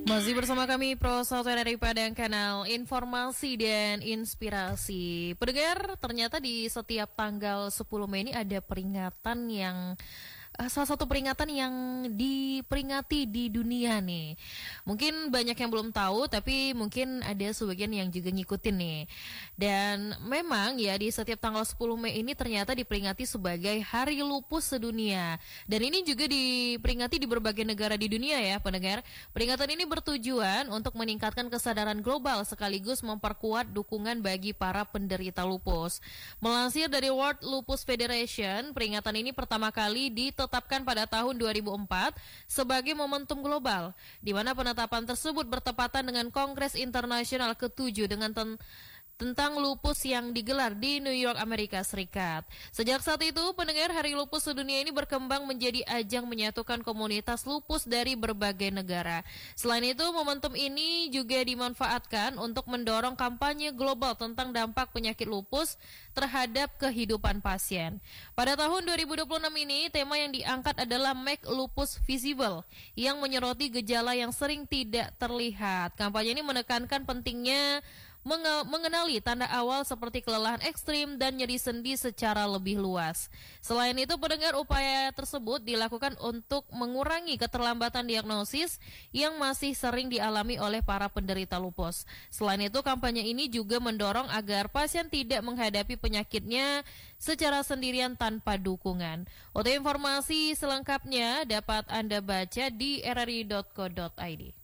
Masih bersama kami Pro Soto dari Padang, kanal informasi dan inspirasi. Pendengar, ternyata di setiap tanggal 10 Mei ini ada peringatan yang salah satu peringatan yang diperingati di dunia nih. Mungkin banyak yang belum tahu, tapi mungkin ada sebagian yang juga ngikutin nih. Dan memang ya di setiap tanggal 10 Mei ini ternyata diperingati sebagai Hari Lupus Sedunia. Dan ini juga diperingati di berbagai negara di dunia ya pendengar. Peringatan ini bertujuan untuk meningkatkan kesadaran global sekaligus memperkuat dukungan bagi para penderita lupus. Melansir dari World Lupus Federation, peringatan ini pertama kali ditetapkan pada tahun 2004 sebagai momentum global, di mana penetapan tersebut bertepatan dengan Kongres Internasional ke-7 dengan tentang lupus yang digelar di New York, Amerika Serikat. Sejak saat itu, pendengar, Hari Lupus Sedunia ini berkembang menjadi ajang menyatukan komunitas lupus dari berbagai negara. Selain itu, momentum ini juga dimanfaatkan untuk mendorong kampanye global tentang dampak penyakit lupus terhadap kehidupan pasien. Pada tahun 2026 ini, tema yang diangkat adalah Make Lupus Visible, yang menyoroti gejala yang sering tidak terlihat. Kampanye ini menekankan pentingnya mengenali tanda awal seperti kelelahan ekstrim dan nyeri sendi secara lebih luas. Selain itu, pendengar, upaya tersebut dilakukan untuk mengurangi keterlambatan diagnosis yang masih sering dialami oleh para penderita lupus. Selain itu, kampanye ini juga mendorong agar pasien tidak menghadapi penyakitnya secara sendirian tanpa dukungan. Untuk informasi selengkapnya dapat Anda baca di rri.co.id.